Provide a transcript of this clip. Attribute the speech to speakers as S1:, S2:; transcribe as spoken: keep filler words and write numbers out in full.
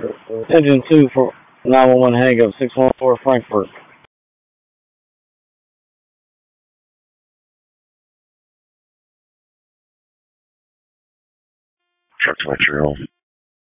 S1: Engine two for nine one one hang up, six one four Frankfurt.
S2: Truck to Montreal.